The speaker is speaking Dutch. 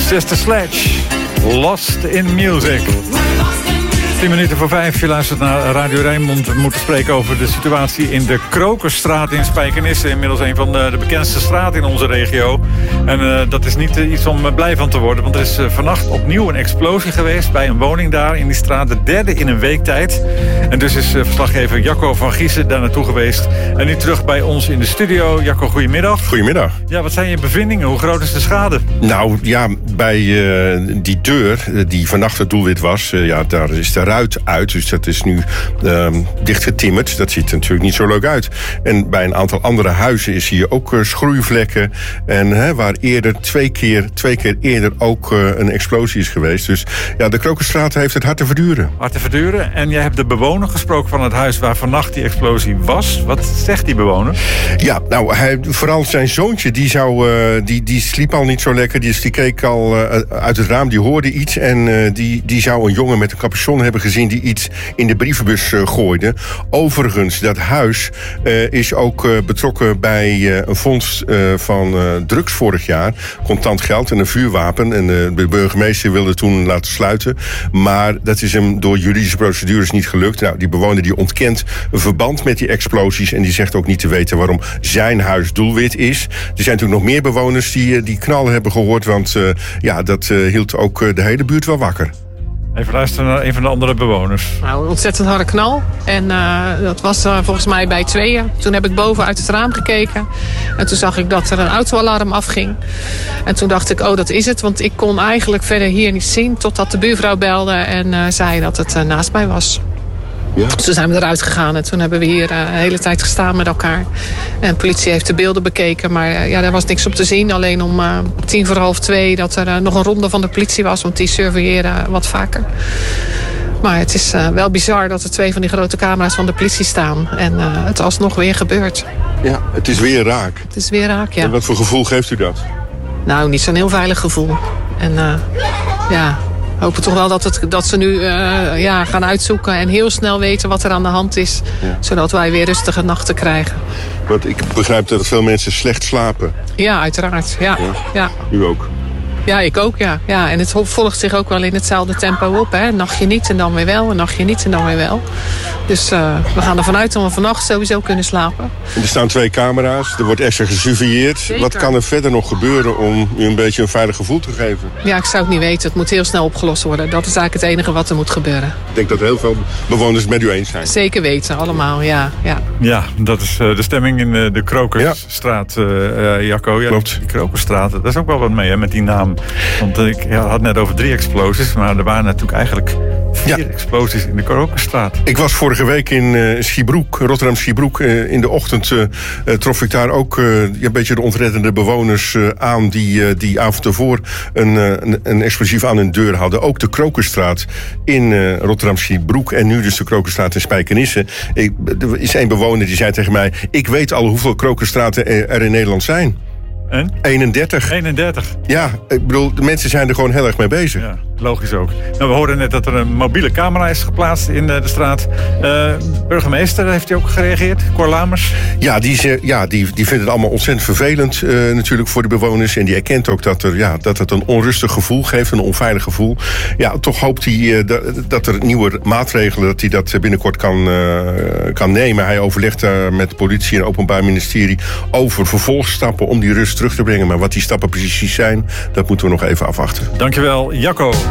Sister Sledge, Lost in Music. 10 minuten voor 5, je luistert naar Radio Rijnmond. We moeten spreken over de situatie in de Krokusstraat in Spijkenisse. Inmiddels een van de bekendste straten in onze regio. En dat is niet iets om blij van te worden. Want er is vannacht opnieuw een explosie geweest bij een woning daar in die straat. De derde in een week tijd. En dus is verslaggever Jacco van Giezen daar naartoe geweest. En nu terug bij ons in de studio. Jacco, goedemiddag. Goedemiddag. Ja, wat zijn je bevindingen? Hoe groot is de schade? Nou ja, bij die deur die vannacht het doelwit was, daar is de ruit uit. Dus dat is nu dichtgetimmerd. Dat ziet er natuurlijk niet zo leuk uit. En bij een aantal andere huizen is hier ook schroeivlekken. En waar eerder twee keer eerder ook een explosie is geweest. Dus ja, de Krokusstraat heeft het hard te verduren. Hard te verduren. En jij hebt de bewoner gesproken van het huis waar vannacht die explosie was. Wat zegt die bewoner? Ja, nou, vooral zijn zoontje, die sliep al niet zo lekker. Die keek al uit het raam, die hoorde iets. En die zou een jongen met een capuchon hebben gezien die iets in de brievenbus gooide. Overigens, dat huis is ook betrokken bij een fonds van drugs vorig jaar. Contant geld en een vuurwapen. En de burgemeester wilde toen laten sluiten. Maar dat is hem door juridische procedures niet gelukt. Nou, die bewoner die ontkent een verband met die explosies. En die zegt ook niet te weten waarom zijn huis doelwit is. Er zijn natuurlijk nog meer bewoners die knallen hebben gehoord. Want dat hield ook de hele buurt wel wakker. Even luisteren naar een van de andere bewoners. Nou, een ontzettend harde knal. En dat was volgens mij bij 2. Toen heb ik boven uit het raam gekeken. En toen zag ik dat er een autoalarm afging. En toen dacht ik, dat is het. Want ik kon eigenlijk verder hier niet zien. Totdat de buurvrouw belde en zei dat het naast mij was. Ja. Toen zijn we eruit gegaan en toen hebben we hier de hele tijd gestaan met elkaar. En de politie heeft de beelden bekeken, maar er was niks op te zien. Alleen om 2:50 dat er nog een ronde van de politie was, want die surveilleren wat vaker. Maar het is wel bizar dat er 2 van die grote camera's van de politie staan. En het alsnog weer gebeurt. Ja, het is weer raak. Het is weer raak, ja. En wat voor gevoel geeft u dat? Nou, niet zo'n heel veilig gevoel. En hopen toch wel dat ze nu gaan uitzoeken en heel snel weten wat er aan de hand is. Ja. Zodat wij weer rustige nachten krijgen. Want ik begrijp dat veel mensen slecht slapen. Ja, uiteraard. Ja. U ook? Ja, ik ook, ja. En het volgt zich ook wel in hetzelfde tempo op. Hè. Een nachtje niet en dan weer wel. Een nachtje niet en dan weer wel. Dus we gaan ervan uit dat we vannacht sowieso kunnen slapen. En er staan 2 camera's. Er wordt extra gesurveilleerd. Zeker. Wat kan er verder nog gebeuren om u een beetje een veilig gevoel te geven? Ja, ik zou het niet weten. Het moet heel snel opgelost worden. Dat is eigenlijk het enige wat er moet gebeuren. Ik denk dat heel veel bewoners het met u eens zijn. Zeker weten, allemaal, ja. Ja, dat is de stemming in de Krokusstraat, Jacco. Ja, klopt. Die Krokusstraat, dat is ook wel wat mee, hè, met die naam. Want ik had net over 3 explosies, maar er waren natuurlijk eigenlijk 4 explosies in de Krokusstraat. Ik was vorige week in Schiebroek, Rotterdam-Schiebroek. In de ochtend trof ik daar ook een beetje de ontreddende bewoners aan die avond ervoor een explosief aan hun deur hadden. Ook de Krokusstraat in Rotterdam-Schiebroek en nu dus de Krokusstraat in Spijkenisse. Er is een bewoner die zei tegen mij, ik weet al hoeveel Krokusstraten er in Nederland zijn. En? 31. Ja, ik bedoel, de mensen zijn er gewoon heel erg mee bezig. Ja, logisch ook. Nou, we hoorden net dat er een mobiele camera is geplaatst in de straat. Burgemeester, heeft hij ook gereageerd? Cor Lamers? Ja, die vindt het allemaal ontzettend vervelend natuurlijk voor de bewoners. En die erkent ook dat het een onrustig gevoel geeft, een onveilig gevoel. Ja, toch hoopt hij dat er nieuwe maatregelen, dat hij dat binnenkort kan nemen. Hij overlegt met de politie en het Openbaar Ministerie over vervolgstappen om die rust terug te brengen. Maar wat die stappen precies zijn, dat moeten we nog even afwachten. Dankjewel, Jacco.